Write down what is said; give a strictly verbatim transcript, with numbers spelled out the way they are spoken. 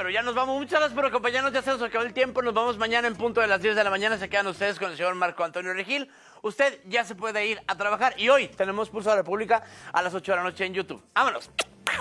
bárbaro. Ya nos vamos. Muchas gracias por acompañarnos. Ya se nos acabó el tiempo. Nos vamos mañana en punto de las diez de la mañana. Se quedan ustedes con el señor Marco Antonio Regil. Usted ya se puede ir a trabajar. Y hoy tenemos Pulso de la República a las ocho de la noche en YouTube. ¡Vámonos!